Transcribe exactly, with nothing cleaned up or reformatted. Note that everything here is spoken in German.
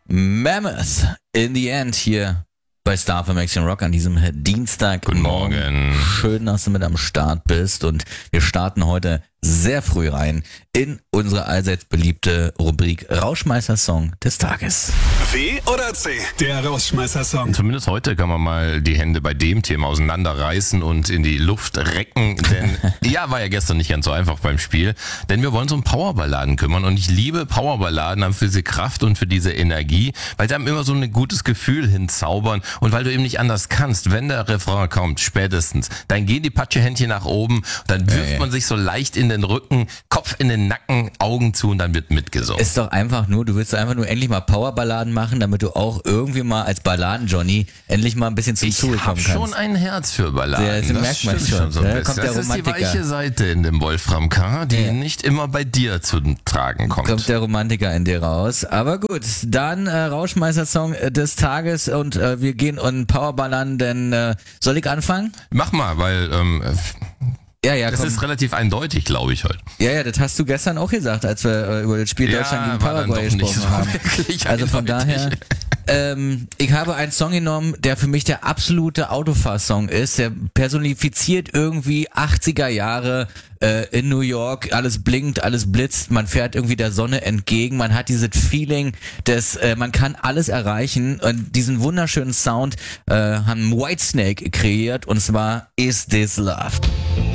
Mammoth in the End hier bei Star F M Action Rock an diesem Dienstag. Guten Morgen. Schön, dass du mit am Start bist und wir starten heute sehr früh rein in unsere allseits beliebte Rubrik Rauschmeißer-Song des Tages. W oder C, der Rausschmeißer-Song. Zumindest heute kann man mal die Hände bei dem Thema auseinanderreißen und in die Luft recken, denn ja, war ja gestern nicht ganz so einfach beim Spiel, denn wir wollen uns um Powerballaden kümmern und ich liebe Powerballaden, haben für diese Kraft und für diese Energie, weil sie einem immer so ein gutes Gefühl hinzaubern und weil du eben nicht anders kannst, wenn der Refrain kommt, spätestens, dann gehen die Patschehändchen nach oben, dann wirft Ey. man sich so leicht in den Rücken, Kopf in den Nacken, Augen zu und dann wird mitgesungen. Ist doch einfach nur, du willst einfach nur endlich mal Powerballaden machen, damit du auch irgendwie mal als Balladen-Johnny endlich mal ein bisschen zum Ich Zuge habe kommen kannst. schon ein Herz für Balladen. Ja, das merkt man stimmt schon. so ein Da bisschen. kommt der Das ist die Romantiker. weiche Seite in dem Wolfram K., die Ja. nicht immer bei dir zu tragen kommt. Kommt der Romantiker in dir raus. Aber gut, dann äh, Rauschmeißer-Song äh, des Tages und äh, wir gehen in Powerballaden, denn äh, soll ich anfangen? Mach mal, weil ähm, Ja, ja, das komm. ist relativ eindeutig, glaube ich, heute. Ja, ja, das hast du gestern auch gesagt, als wir äh, über das Spiel Deutschland gegen war dann Paraguay doch nicht gesprochen so haben. wirklich Also von eindeutig. daher, ähm, ich habe einen Song genommen, der für mich der absolute Autofahrsong ist. Der personifiziert irgendwie achtziger Jahre äh, in New York. Alles blinkt, alles blitzt. Man fährt irgendwie der Sonne entgegen. Man hat dieses Feeling, dass äh, man kann alles erreichen. Und diesen wunderschönen Sound äh, haben Whitesnake kreiert. Und zwar Is This Love.